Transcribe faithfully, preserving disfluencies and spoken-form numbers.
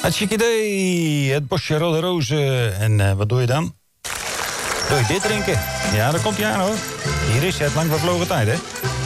Hartstikke idee, het bosje rode rozen. En uh, wat doe je dan? Doe je dit drinken? Ja, daar komt hij aan hoor. Hier is het, lang vervlogen tijd hè.